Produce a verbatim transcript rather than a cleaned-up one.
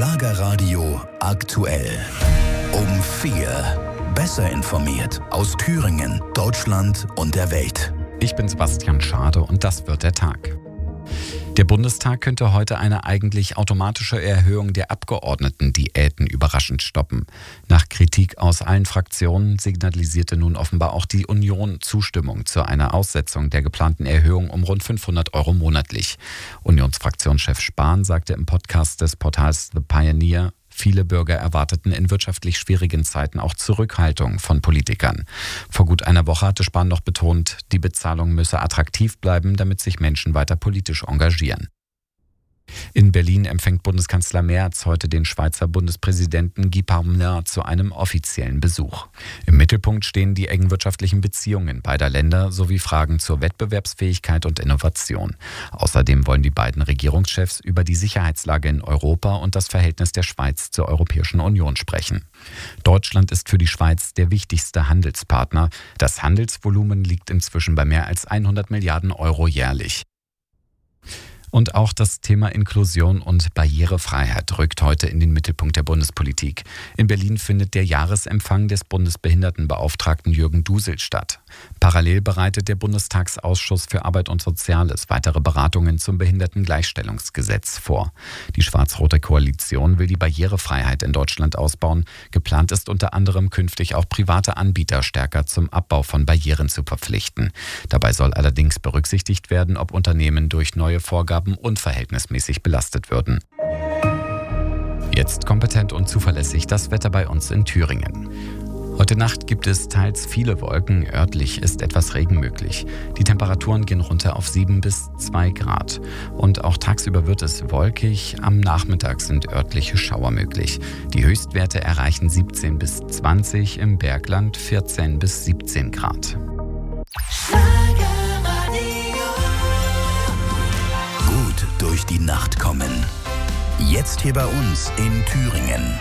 Schlagerradio aktuell. Um vier. Besser informiert aus Thüringen, Deutschland und der Welt. Ich bin Sebastian Schade und das wird der Tag. Der Bundestag könnte heute eine eigentlich automatische Erhöhung der Abgeordnetendiäten überraschend stoppen. Nach Kritik aus allen Fraktionen signalisierte nun offenbar auch die Union Zustimmung zu einer Aussetzung der geplanten Erhöhung um rund fünfhundert Euro monatlich. Unionsfraktionschef Spahn sagte im Podcast des Portals The Pioneer, viele Bürger erwarteten in wirtschaftlich schwierigen Zeiten auch Zurückhaltung von Politikern. Vor gut einer Woche hatte Spahn noch betont, die Bezahlung müsse attraktiv bleiben, damit sich Menschen weiter politisch engagieren. In Berlin empfängt Bundeskanzler Merz heute den Schweizer Bundespräsidenten Guy Parmelin zu einem offiziellen Besuch. Im Mittelpunkt stehen die engen wirtschaftlichen Beziehungen beider Länder sowie Fragen zur Wettbewerbsfähigkeit und Innovation. Außerdem wollen die beiden Regierungschefs über die Sicherheitslage in Europa und das Verhältnis der Schweiz zur Europäischen Union sprechen. Deutschland ist für die Schweiz der wichtigste Handelspartner. Das Handelsvolumen liegt inzwischen bei mehr als hundert Milliarden Euro jährlich. Und auch das Thema Inklusion und Barrierefreiheit rückt heute in den Mittelpunkt der Bundespolitik. In Berlin findet der Jahresempfang des Bundesbehindertenbeauftragten Jürgen Dusel statt. Parallel bereitet der Bundestagsausschuss für Arbeit und Soziales weitere Beratungen zum Behindertengleichstellungsgesetz vor. Die schwarz-rote Koalition will die Barrierefreiheit in Deutschland ausbauen. Geplant ist unter anderem künftig auch private Anbieter stärker zum Abbau von Barrieren zu verpflichten. Dabei soll allerdings berücksichtigt werden, ob Unternehmen durch neue Vorgaben unverhältnismäßig belastet würden. Jetzt kompetent und zuverlässig das Wetter bei uns in Thüringen. Heute Nacht gibt es teils viele Wolken, örtlich ist etwas Regen möglich. Die Temperaturen gehen runter auf sieben bis zwei Grad. Und auch tagsüber wird es wolkig, am Nachmittag sind örtliche Schauer möglich. Die Höchstwerte erreichen siebzehn bis zwanzig, im Bergland vierzehn bis siebzehn Grad. Gut durch die Nacht kommen. Jetzt hier bei uns in Thüringen.